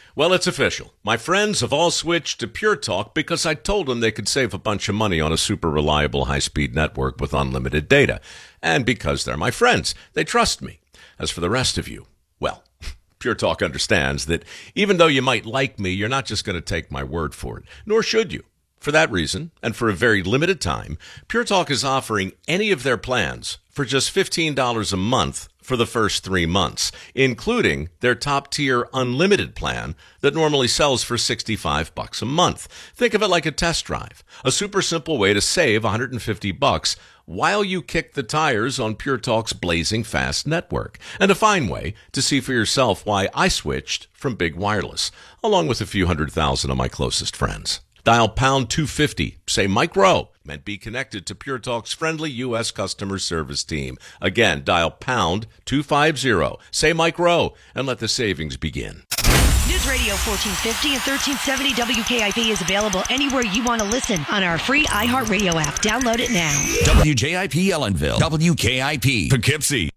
Well, it's official. My friends have all switched to Pure Talk because I told them they could save a bunch of money on a super reliable high-speed network with unlimited data. And because they're my friends, they trust me. As for the rest of you, well, Pure Talk understands that even though you might like me, you're not just going to take my word for it, nor should you. For that reason, and for a very limited time, Pure Talk is offering any of their plans for just $15 a month for the first 3 months, including their top-tier unlimited plan that normally sells for $65 a month. Think of it like a test drive, a super simple way to save $150 while you kick the tires on Pure Talk's blazing fast network, and a fine way to see for yourself why I switched from big wireless, along with a few 100,000 of my closest friends. Dial pound 250, say Mike Rowe, and be connected to Pure Talk's friendly U.S. customer service team. Again, dial pound 250, say Mike Rowe, and let the savings begin. News Radio 1450 and 1370 WKIP is available anywhere you want to listen on our free iHeartRadio app. Download it now. WJIP Ellenville, WKIP Poughkeepsie.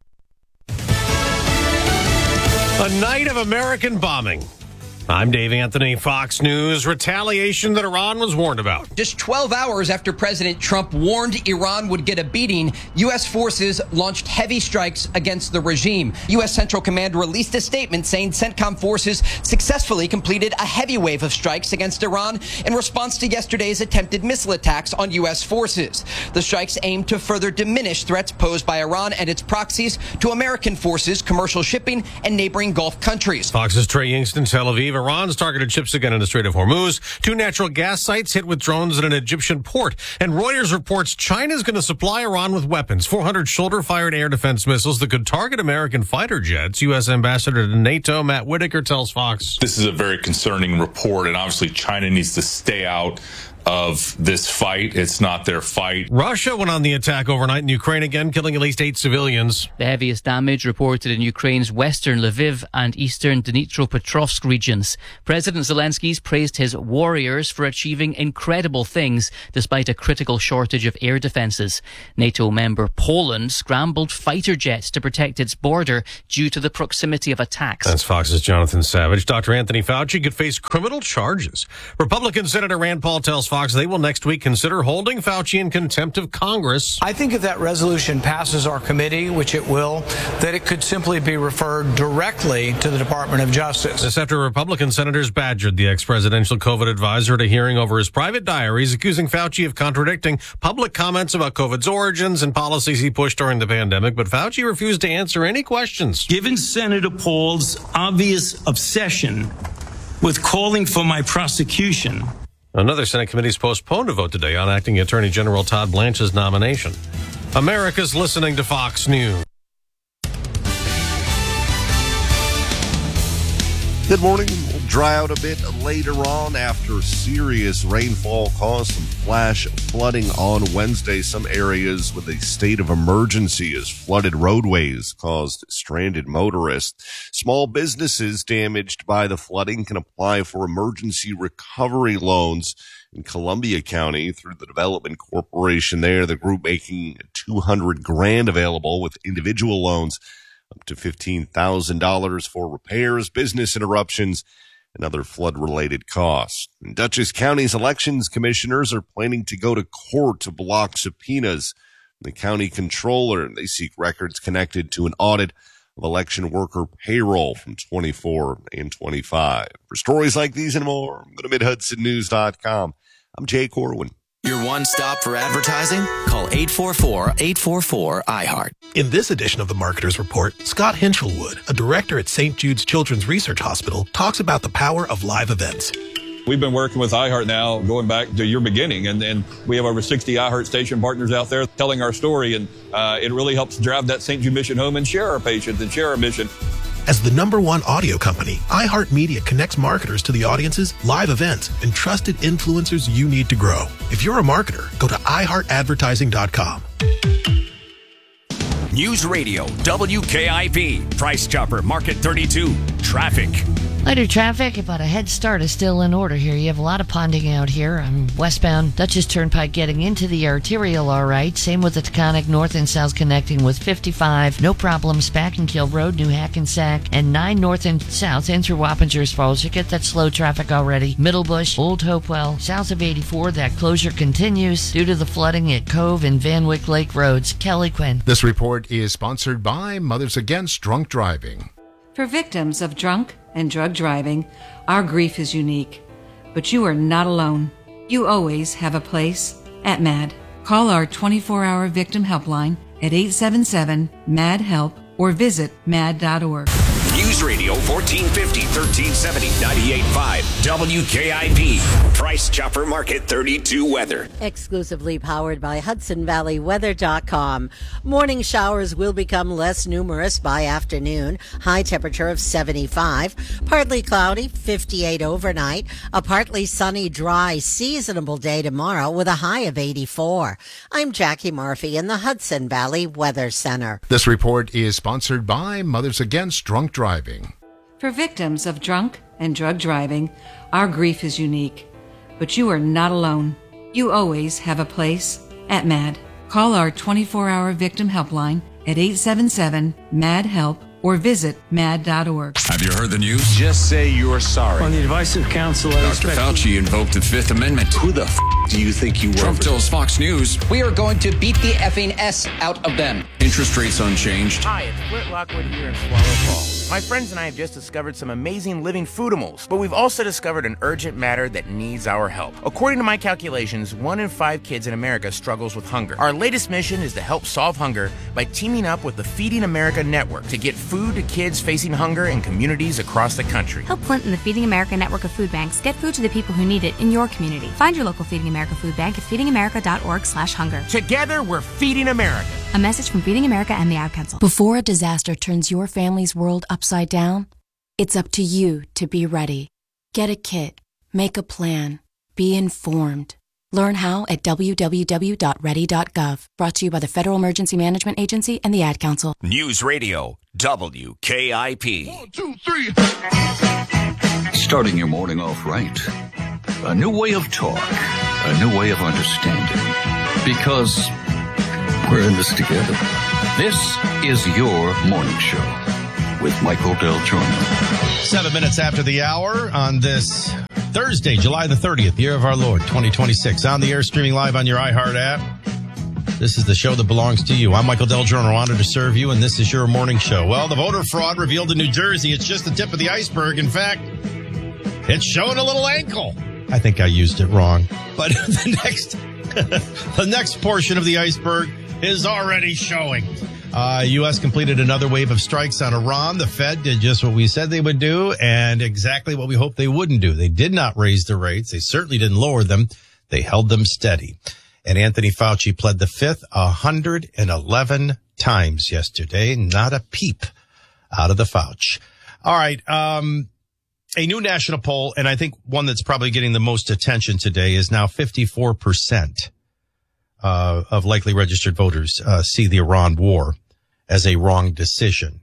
A night of American bombing. I'm Dave Anthony, Fox News. Retaliation that Iran was warned about. Just 12 hours after President Trump warned Iran would get a beating, U.S. forces launched heavy strikes against the regime. U.S. Central Command released a statement saying CENTCOM forces successfully completed a heavy wave of strikes against Iran in response to yesterday's attempted missile attacks on U.S. forces. The strikes aim to further diminish threats posed by Iran and its proxies to American forces, commercial shipping, and neighboring Gulf countries. Fox's Trey Yingst, Tel Aviv. Iran's targeted ships again in the Strait of Hormuz. 2 natural gas sites hit with drones at an Egyptian port. And Reuters reports China's going to supply Iran with weapons, 400 shoulder-fired air defense missiles that could target American fighter jets. U.S. Ambassador to NATO, Matt Whitaker, tells Fox. This is a very concerning report, and obviously China needs to stay out of this fight. It's not their fight. Russia went on the attack overnight in Ukraine again, killing at least 8 civilians. The heaviest damage reported in Ukraine's western Lviv and eastern Dnipropetrovsk regions. President Zelensky's praised his warriors for achieving incredible things despite a critical shortage of air defences. NATO member Poland scrambled fighter jets to protect its border due to the proximity of attacks. That's Fox's Jonathan Savage. Dr. Anthony Fauci could face criminal charges. Republican Senator Rand Paul tells Fox they will next week consider holding Fauci in contempt of Congress. I think if that resolution passes our committee, which it will, that it could simply be referred directly to the Department of Justice. This after Republican senators badgered the ex-presidential COVID advisor at a hearing over his private diaries, accusing Fauci of contradicting public comments about COVID's origins and policies he pushed during the pandemic. But Fauci refused to answer any questions. Given Senator Paul's obvious obsession with calling for my prosecution, another Senate committee has postponed a vote today on acting Attorney General Todd Blanche's nomination. America's listening to Fox News. Good morning. We'll dry out a bit later on after serious rainfall caused some flash flooding on Wednesday. Some areas with a state of emergency as flooded roadways caused stranded motorists. Small businesses damaged by the flooding can apply for emergency recovery loans in Columbia County through the Development Corporation there. The group making $200,000 available with individual loans up to $15,000 for repairs, business interruptions, and other flood-related costs. And Dutchess County's elections commissioners are planning to go to court to block subpoenas. The county controller, they seek records connected to an audit of election worker payroll from 24 and 25. For stories like these and more, go to MidHudsonNews.com. I'm Jay Corwin. Your one stop for advertising? Call 844-844-iHeart. In this edition of the Marketer's Report, Scott Hinchelwood, a director at St. Jude's Children's Research Hospital, talks about the power of live events. We've been working with iHeart now going back to your beginning, and we have over 60 iHeart station partners out there telling our story, and it really helps drive that St. Jude mission home and share our patients and share our mission. As the #1 audio company, iHeartMedia connects marketers to the audiences, live events, and trusted influencers you need to grow. If you're a marketer, go to iHeartAdvertising.com. News Radio, WKIP, Price Chopper, Market 32, Traffic. Lighter traffic, but a head start is still in order here. You have a lot of ponding out here. I'm westbound Dutchess Turnpike getting into the arterial all right. Same with the Taconic north and south connecting with 55. No problems. Spackenkill Road, New Hackensack, and 9 north and south in through Wappingers Falls. You get that slow traffic already. Middlebush, Old Hopewell, south of 84. That closure continues due to the flooding at Cove and Van Wyck Lake Roads. Kelly Quinn. This report is sponsored by Mothers Against Drunk Driving. For victims of drunk and drug driving, our grief is unique. But you are not alone. You always have a place at MAD. Call our 24-hour victim helpline at 877-MAD-HELP or visit mad.org. News Radio 1450, 1370, 98.5, WKIP. Price Chopper Market 32 weather. Exclusively powered by HudsonValleyWeather.com. Morning showers will become less numerous by afternoon. High temperature of 75. Partly cloudy, 58 overnight. A partly sunny, dry, seasonable day tomorrow with a high of 84. I'm Jackie Murphy in the Hudson Valley Weather Center. This report is sponsored by Mothers Against Drunk Driving. For victims of drunk and drug driving, our grief is unique. But you are not alone. You always have a place at MAD. Call our 24-hour victim helpline at 877-MAD-HELP or visit mad.org. Have you heard the news? Just say you're sorry. On the advice of counsel, Dr. Fauci invoked the Fifth Amendment. Who the do you think you were? Trump tells Fox News. We are going to beat the effing S out of them. Interest rates unchanged. Hi, it's Whit Lockwood here in Swallow Falls. My friends and I have just discovered some amazing living foodimals, but we've also discovered an urgent matter that needs our help. According to my calculations, 1 in 5 kids in America struggles with hunger. Our latest mission is to help solve hunger by teaming up with the Feeding America Network to get food to kids facing hunger in communities across the country. Help Clint and the Feeding America network of food banks get food to the people who need it in your community. Find your local Feeding America food bank at feedingamerica.org/hunger. Together, we're Feeding America. A message from Feeding America and the Ad Council. Before a disaster turns your family's world upside down, it's up to you to be ready. Get a kit. Make a plan. Be informed. Learn how at www.ready.gov. Brought to you by the Federal Emergency Management Agency and the Ad Council. News Radio WKIP. 1, 2, 3. Starting your morning off right. A new way of talk. A new way of understanding. Because we're in this together. This is your morning show with Michael Del Giorno. 7 minutes after the hour on this Thursday, July the 30th, year of our Lord, 2026. On the air, streaming live on your iHeart app. This is the show that belongs to you. I'm Michael Del Giorno, honored to serve you, and this is your morning show. Well, the voter fraud revealed in New Jersey, it's just the tip of the iceberg. In fact, it's showing a little ankle. I think I used it wrong. But the next portion of the iceberg is already showing. U.S. completed another wave of strikes on Iran. The Fed did just what we said they would do and exactly what we hoped they wouldn't do. They did not raise the rates. They certainly didn't lower them. They held them steady. And Anthony Fauci pled the fifth 111 times yesterday. Not a peep out of the Fauci. All right. A new national poll, and I think one that's probably getting the most attention today, is now 54% of likely registered voters see the Iran war as a wrong decision.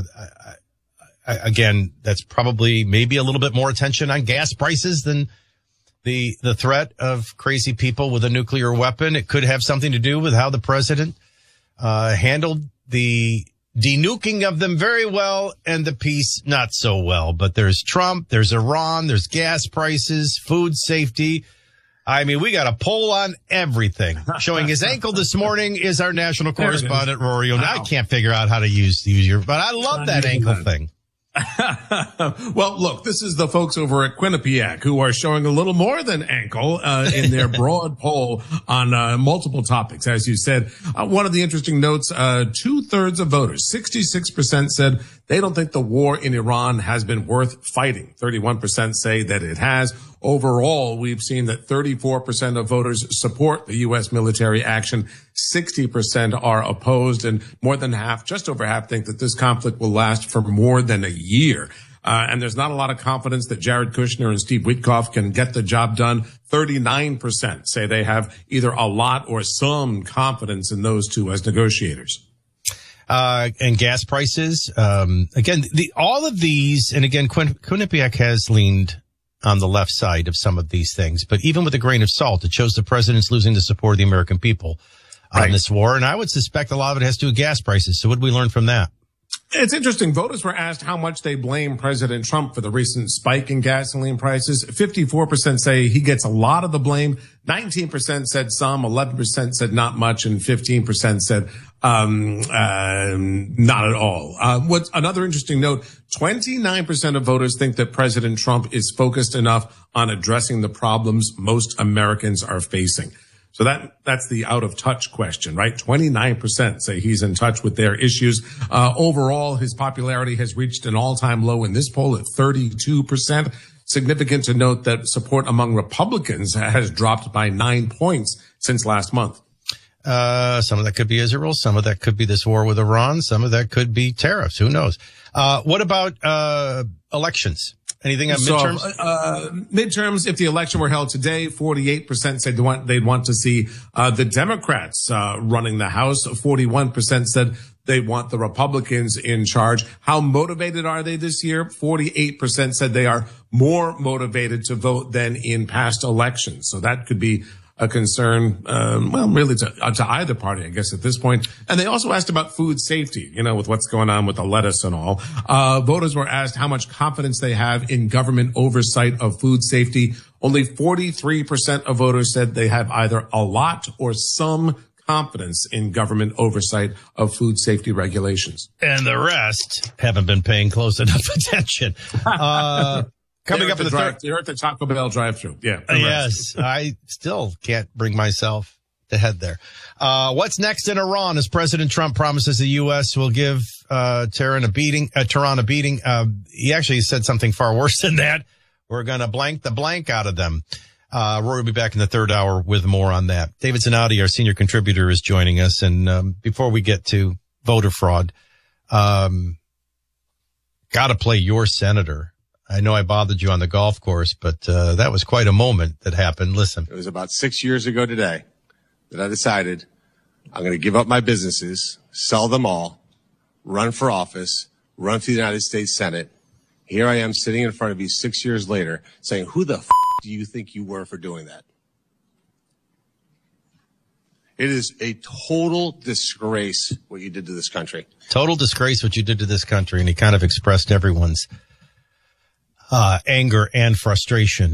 Again, that's probably maybe a little bit more attention on gas prices than the threat of crazy people with a nuclear weapon. It could have something to do with how the president handled the denuking of them very well and the peace not so well. But there's Trump, there's Iran, there's gas prices, food safety. I mean, we got a poll on everything. Showing his ankle this morning is our national correspondent, Rory. Now I can't figure out how to use your, but I love that ankle thing. Well, look, this is the folks over at Quinnipiac who are showing a little more than ankle in their broad poll on multiple topics. As you said, one of the interesting notes, 2/3 of voters, 66% said they don't think the war in Iran has been worth fighting. 31% say that it has. Overall, we've seen that 34% of voters support the U.S. military action. 60% are opposed, and more than half, just over half, think that this conflict will last for more than a year. And there's not a lot of confidence that Jared Kushner and Steve Witkoff can get the job done. 39% say they have either a lot or some confidence in those two as negotiators. and gas prices. Again, all of these, and again, Quinnipiac has leaned on the left side of some of these things, but even with a grain of salt, it shows the president's losing the support of the American people on this war. And I would suspect a lot of it has to do with gas prices. So what did we learn from that? It's interesting. Voters were asked how much they blame President Trump for the recent spike in gasoline prices. 54% say he gets a lot of the blame. 19% said some, 11% said not much, and 15% said not at all. What's another interesting note, 29% of voters think that President Trump is focused enough on addressing the problems most Americans are facing. So that's the out of touch question, right? 29% say he's in touch with their issues. Overall, his popularity has reached an all-time low in this poll at 32%. Significant to note that support among Republicans has dropped by 9 points since last month. Some of that could be Israel. Some of that could be this war with Iran. Some of that could be tariffs. Who knows? What about elections? Anything on midterms? Midterms, if the election were held today, 48% said they'd want to see the Democrats running the House. 41% said they want the Republicans in charge. How motivated are they this year? 48% said they are more motivated to vote than in past elections. So that could be a concern, really to either party, I guess, at this point. And they also asked about food safety, with what's going on with the lettuce and all. Voters were asked how much confidence they have in government oversight of food safety. Only 43% of voters said they have either a lot or some confidence in government oversight of food safety regulations. And the rest haven't been paying close enough attention. Coming up in the third, you're at the Taco Bell drive-thru. Yeah. Yes. I still can't bring myself to head there. What's next in Iran as President Trump promises the U.S. will give Tehran a beating. He actually said something far worse than that. We're going to blank the blank out of them. Rory will be back in the third hour with more on that. David Zanotti, our senior contributor, is joining us. And before we get to voter fraud, got to play your senator. I know I bothered you on the golf course, but that was quite a moment that happened. Listen. It was about 6 years ago today that I decided I'm going to give up my businesses, sell them all, run for office, run for the United States Senate. Here I am sitting in front of you 6 years later saying, who the do you think you were for doing that? It is a total disgrace what you did to this country. Total disgrace what you did to this country. And he kind of expressed everyone's anger and frustration